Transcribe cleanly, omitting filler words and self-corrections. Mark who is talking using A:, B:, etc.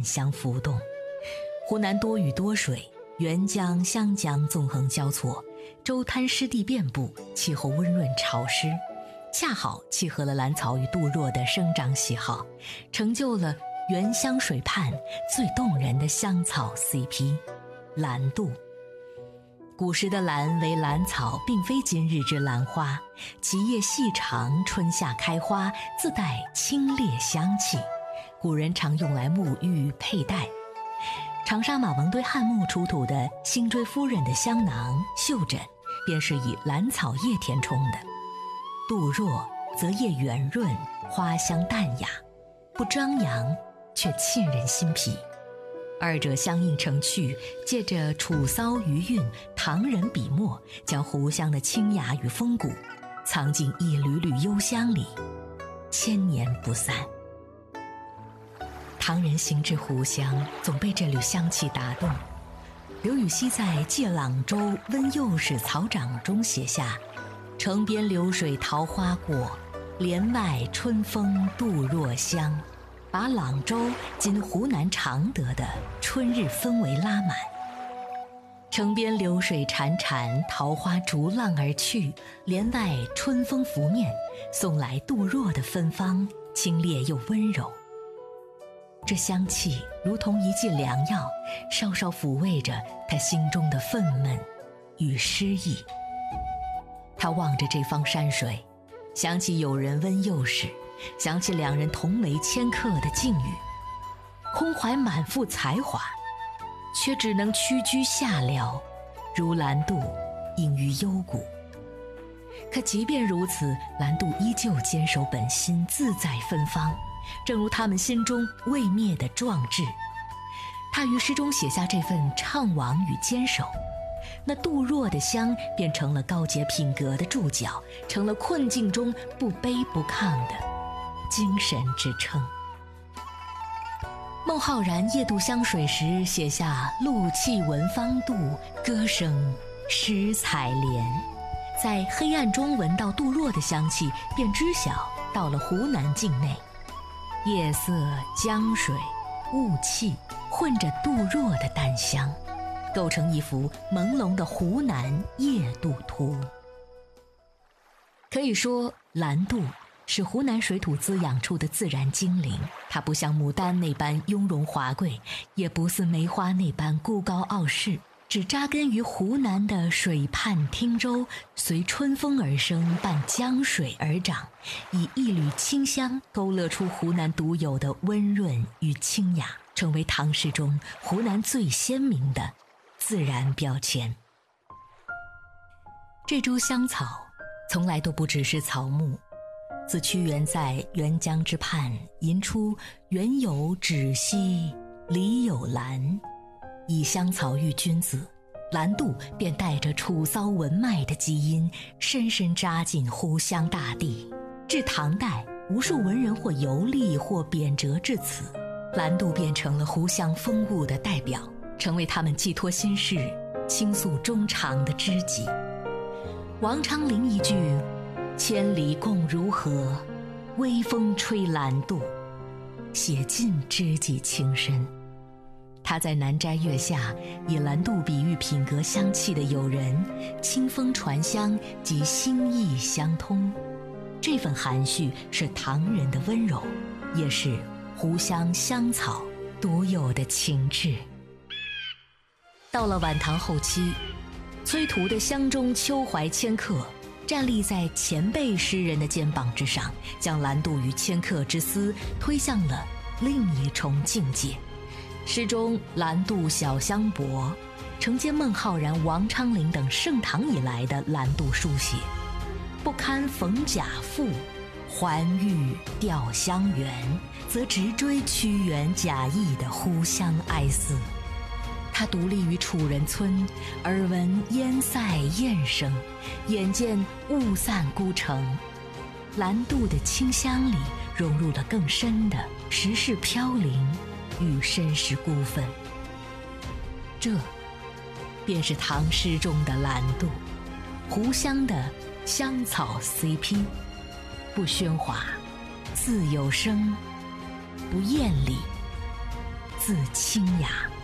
A: 暗香浮动。湖南多雨多水，沅江、湘江纵横交错，周滩湿地遍布，气候温润潮湿，恰好契合了兰草与杜若的生长喜好，成就了沅湘水畔最动人的香草 CP 兰杜。古时的兰为兰草，并非今日之兰花，其叶细长，春夏开花，自带清冽香气，古人常用来沐浴佩戴。长沙马王堆汉墓出土的辛追夫人的香囊、袖枕，便是以兰草叶填充的。杜若则叶圆润，花香淡雅，不张扬，却沁人心脾。二者相映成趣，借着楚骚余韵、唐人笔墨，将湖香的清雅与风骨藏进一缕缕幽香里，千年不散。唐人行至湖香，总被这缕香气打动。刘禹锡在《借朗州温幼史草长》中写下：城边流水桃花过，帘外春风杜若香，把朗州今湖南常德的春日氛围拉满。城边流水潺潺，桃花逐浪而去，帘外春风拂面，送来杜若的芬芳，清冽又温柔。这香气如同一剂良药，稍稍抚慰着他心中的愤懑与失意。他望着这方山水，想起友人温幼时，想起两人同为迁客的境遇，空怀满腹才华，却只能屈居下僚，如兰杜隐于幽谷。可即便如此，兰杜依旧坚守本心，自在芬芳，正如他们心中未灭的壮志。他于诗中写下这份怅惘与坚守，那杜若的香便成了高洁品格的注脚，成了困境中不卑不亢的精神支撑。孟浩然夜渡湘水时写下露气闻芳杜，歌声诗采莲。在黑暗中闻到杜若的香气，便知晓到了湖南境内。夜色、江水、雾气混着杜若的淡香，构成一幅朦胧的湖南夜渡图。可以说，兰杜是湖南水土滋养出的自然精灵，它不像牡丹那般雍容华贵，也不似梅花那般孤高傲世，只扎根于湖南的水畔汀洲，随春风而生，伴江水而长，以一缕清香勾勒出湖南独有的温润与清雅，成为唐诗中湖南最鲜明的自然标签。这株香草从来都不只是草木，自屈原在沅江之畔吟出原有芷兮，里有兰，以香草喻君子，兰杜便带着楚骚文脉的基因，深深扎进湖湘大地。至唐代，无数文人或游历或贬谪至此，兰杜变成了湖湘风物的代表，成为他们寄托心事、倾诉衷肠的知己。王昌龄一句“千里共如何，微风吹兰杜”，写尽知己情深。他在南斋月下以兰杜比喻品格相契的友人，清风传香及心意相通。这份含蓄是唐人的温柔，也是湖湘香草独有的情致。到了晚唐后期，崔涂的湘中秋怀迁客站立在前辈诗人的肩膀之上，将兰杜与迁客之思推向了另一重境界。诗中兰杜小香薄，承接孟浩然、王昌龄等盛唐以来的兰杜书写，不堪逢贾赋，还欲钓香园，则直追屈原、贾谊的湖湘哀思。他独立于楚人村，耳闻烟塞雁声，眼见雾散孤城，兰杜的清香里融入了更深的时事飘零与身世孤愤。这便是唐诗中的兰杜，湖湘的香草 CP， 不喧哗，自有声，不艳丽， 自清雅。